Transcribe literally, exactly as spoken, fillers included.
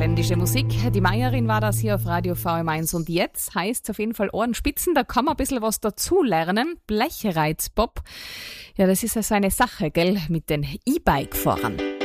niederländische Musik. Die Meierin war das hier auf Radio V M eins und jetzt heißt es auf jeden Fall Ohrenspitzen, da kann man ein bisschen was dazu lernen. Blechreizpop, ja, das ist ja so eine Sache, gell, mit den E-Bike-Fahrern.